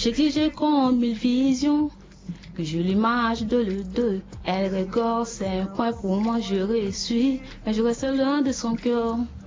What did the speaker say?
J'exige comme mille visions, que je l'image de le deux. Elle rigole, c'est un point pour moi, je réussis, mais je reste loin de son cœur.